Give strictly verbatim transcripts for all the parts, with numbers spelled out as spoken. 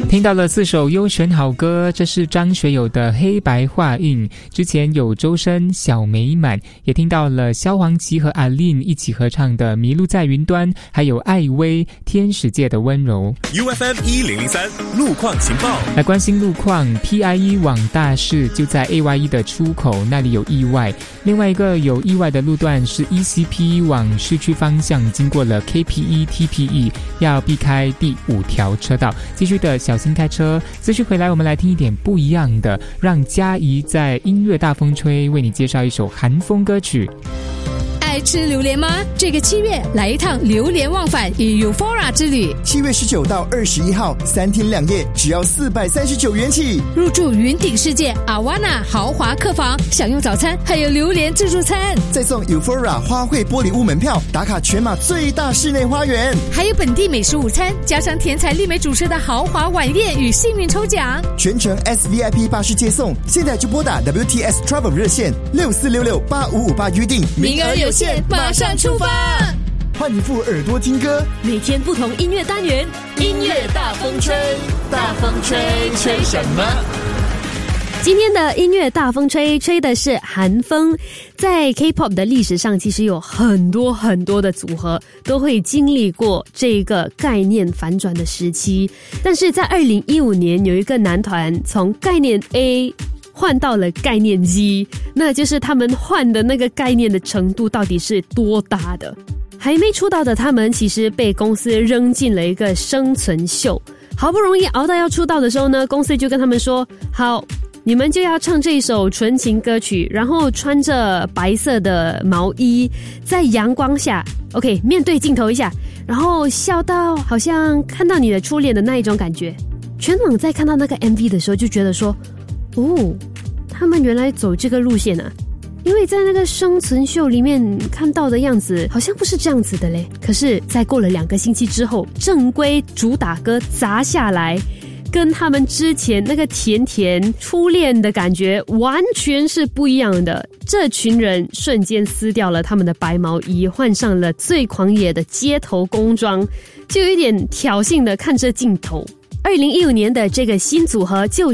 听到了四首优选好歌，这是张学友的《黑白画印》，之前有周深、小美满，也听到了萧煌奇和阿令一起合唱的《迷路在云端》，还有艾薇《天使界的温柔》。 U F M 一零零三路况情报， 来关心路况。 P I E 往大市就在 A Y E 的出口那里有意外，另外一个有意外的路段是 E C P 往市区方向，经过了 K P E T P E， 要避开第五条车道，继续的小心开车。继续回来，我们来听一点不一样的，让嘉怡在音乐大风吹为你介绍一首韩风歌曲。 爱吃榴莲吗？这个七月来一趟榴莲忘返与 Euphoria 之旅。 七月十九到二十一号，三天两夜，只要四百三十九元起。 入住云顶世界阿瓦纳豪华客房，享用早餐，还有榴莲自助餐， 再送 Euphoria 花卉玻璃屋门票，打卡全马最大室内花园， 还有本地美食午餐，加上甜彩丽美主持的豪华晚宴与幸运抽奖， 全程 S V I P 巴士接送。现在就拨打 W T S Travel 热线六四六六八五五八预定， 名额有限，马上出发！ 换一副耳朵听歌， 每天不同音乐单元，音乐大风吹，大风吹，吹什么？ 今天的音乐大风吹，吹的是韩风。在 K-pop 的历史上，其实有很多很多的组合都会经历过这个概念反转的时期。但是在二零一五年，有一个男团从概念 A换到了概念 Z， 那就是他们换的那个概念的程度到底是多大的。还没出道的他们其实被公司扔进了一个生存秀，好不容易熬到要出道的时候呢，公司就跟他们说，好，你们就要唱这一首纯情歌曲，然后穿着白色的毛衣，在阳光下 OK 面对镜头一下，然后笑到好像看到你的初恋的那一种感觉。全网在看到那个 M V 的时候就觉得说，哦，他们原来走这个路线啊，因为在那个生存秀里面看到的样子好像不是这样子的嘞。可是在过了两个星期之后，正规主打歌砸下来，跟他们之前那个甜甜初恋的感觉完全是不一样的。这群人瞬间撕掉了他们的白毛衣，换上了最狂野的街头工装，就有一点挑衅的看着镜头。二零一五年的这个新组合就是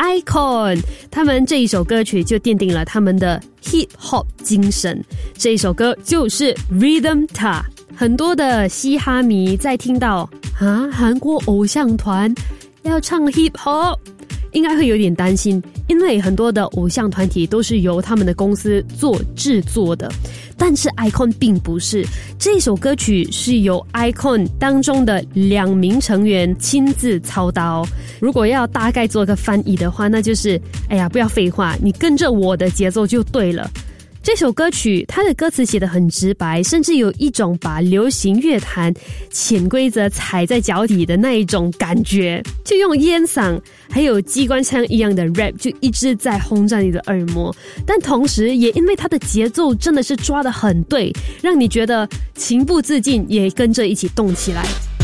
iKON， 他们这一首歌曲就奠定了他们的 hip hop 精神。这一首歌就是 Rhythm Ta。 很多的嘻哈迷在听到啊，韩国偶像团要唱 hip hop， 应该会有点担心，因为很多的偶像团体都是由他们的公司做制作的。但是 iKON 并不是，这首歌曲是由 iKON 当中的两名成员亲自操刀。如果要大概做个翻译的话，那就是哎呀，不要废话，你跟着我的节奏就对了。这首歌曲它的歌词写得很直白，甚至有一种把流行乐坛潜规则踩在脚底的那一种感觉，就用烟嗓还有机关枪一样的 rap 就一直在轰炸你的耳膜。但同时也因为它的节奏真的是抓得很对，让你觉得情不自禁也跟着一起动起来。